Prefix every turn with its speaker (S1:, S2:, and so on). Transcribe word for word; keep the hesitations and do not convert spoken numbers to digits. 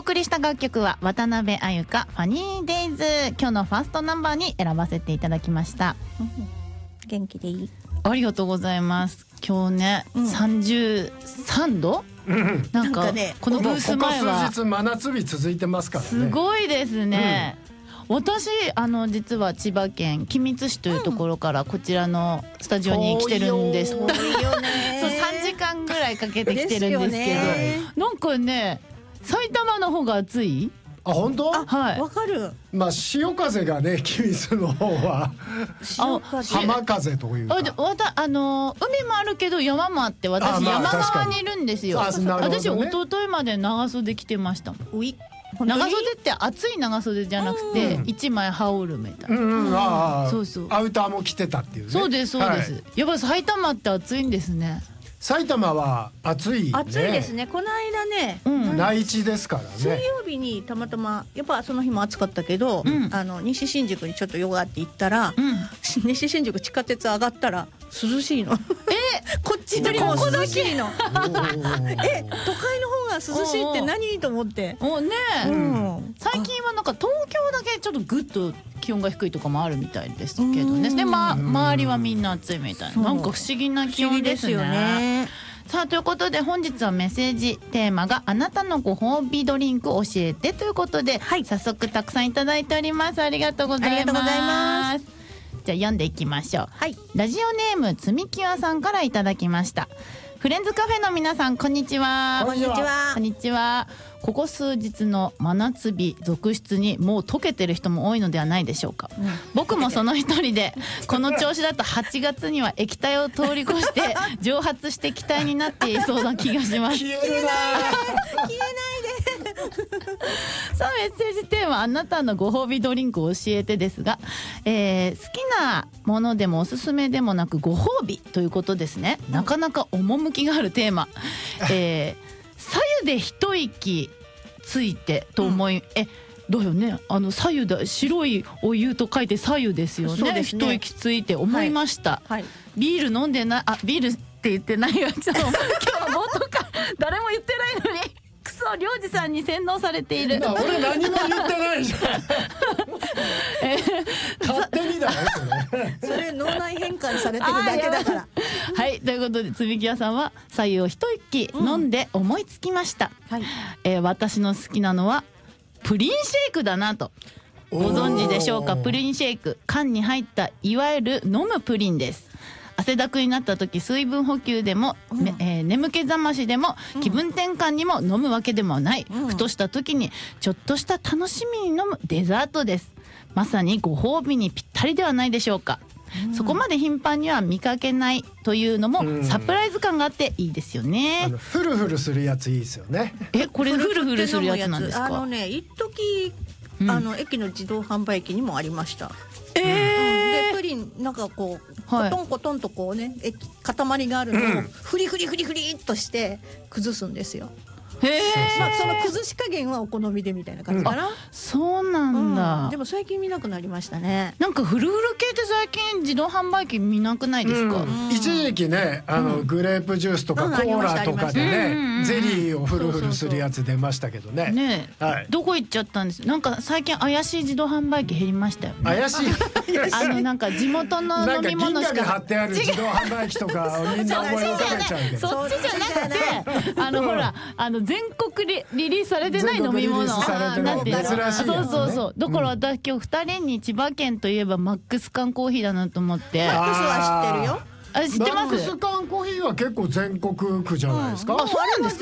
S1: 送りした楽曲は渡辺あゆかファニーデイズ、今日のファーストナンバーに選ばせていただきました。
S2: 元気でいい。
S1: ありがとうございます。今日ね、うん、さんじゅうさんど、うん、なんかね、このブース前は
S3: ここ数日真夏日続いてますからね。
S1: すごいですね、うん、私あの実は千葉県君津市というところからこちらのスタジオに来てるんです、うん、そうさんじかんぐらいかけて来てるんですけど、なんかね埼玉の方が暑い。
S3: あ、本当？
S1: はい。
S2: わかる。
S3: まあ潮風がね、君津の方は浜風というか。
S1: あ、わたあの海もあるけど山もあって、私、まあ、山側にいるんですよ。私、ね、一昨日まで長袖着てましたもん。うい長袖って暑い長袖じゃなくて一枚羽織るみたいな。
S3: うんうん、ああ、
S1: そうそう。
S3: アウターも着てたっていうね。
S1: そうですそうです。はい、やっぱ埼玉って暑いんですね。
S3: 埼玉は暑いね。
S2: 暑いですね。この間ね、
S3: うん、内地ですからね。
S2: 水曜日にたまたまやっぱその日も暑かったけど、うん、あの西新宿にちょっと用があって行ったら、うん、西新宿地下鉄上がったら涼しいの。え、こっちよりも涼しいの。え、都会の方が涼しいって何と思って。
S1: おね、うん、最近はなんか東京だけちょっとぐっと気温が低いとかもあるみたいですけどね。で、まあ周りはみんな暑いみたいな。なんか不思議な気温ですよね。さあということで本日はメッセージテーマがあなたのご褒美ドリンク教えてということで、はい、早速たくさんいただいております。ありがとうございます。じゃあ読んでいきましょう、はい、ラジオネームつみきわさんからいただきました。フレンズカフェの皆さん、こんにちは。
S2: こんにちは。
S1: こんにちは。ここ数日の真夏日続出にもう溶けてる人も多いのではないでしょうか、うん、僕もその一人でこの調子だとはちがつには液体を通り越して蒸発して気体になっていそうな気がします。
S3: 消えるな消え
S2: ないで
S1: さあメッセージテーマあなたのご褒美ドリンクを教えてですが、えー、好きなものでもおすすめでもなくご褒美ということですね、うん、なかなか趣があるテーマ、えー左右で一息ついてと思い、うん、えだよね、あの左右だ、白いお湯と書いて左右ですよ ね, ね一息ついて思いました、はいはい、ビール飲んでない、あビールって言ってないよちょっと今日は冒頭か誰も言ってないのにクソりょうじさんに洗脳されている。
S3: 俺何も言ってないじゃんえー、勝手にだよそれ
S2: それ脳内変換されてるだけだから
S1: はい、ということでつみきやさんは左右を一息飲んで思いつきました、うん、はい、えー、私の好きなのはプリンシェイクだなと。ご存知でしょうか。プリンシェイク、缶に入ったいわゆる飲むプリンです。汗だくになった時水分補給でも、うん、えー、眠気覚ましでも、うん、気分転換にも飲むわけでもない、うん、ふとした時にちょっとした楽しみに飲むデザートです。まさにご褒美にぴったりではないでしょうか、うん、そこまで頻繁には見かけないというのも、うん、サプライズ感があっていいですよね。
S3: あのフルフルするやついいですよね。
S1: え、これフルフルするやつなんですか。
S2: あのね、一時、うん、あの駅の自動販売機にもありました。
S1: えー、
S2: でプリンなんかこう、はい、コトンコトンとこうね、塊があるのを、うん、フリフリフリフリっとして崩すんですよ。へえ、まあ、その崩し加減はお好みでみたいな感じかな、うん、
S1: そうなんだ、
S2: うん、でも最近見なくなりましたね。
S1: なんかフルフル系って最近自動販売機見なくないですか、
S3: うん、一時期ね、あの、うん、グレープジュースとかコーラとかでね、ゼリーをフルフルするやつ出ましたけどね。
S1: ねえ、はい、どこ行っちゃったんです。なんか最近怪しい自動販売機減りましたよね。
S3: 怪しい
S1: あのなんか地元の飲み物しか
S3: 銀紙貼ってある自動販売機とかをみんな思い浮かべちゃうけど、
S1: そっちじゃなくてあのほらあの全国リリリースされてない飲み物なんていうの、
S3: 珍しいやつね。
S1: そうそうそう。だから私今日ふたりに千葉県といえばマックス缶コーヒーだなと思って。
S2: マックスは知ってるよ。
S1: あ、知ってます。
S3: マックス缶コーヒーは結構全国区じゃないですか。
S1: あ、そうなんですか。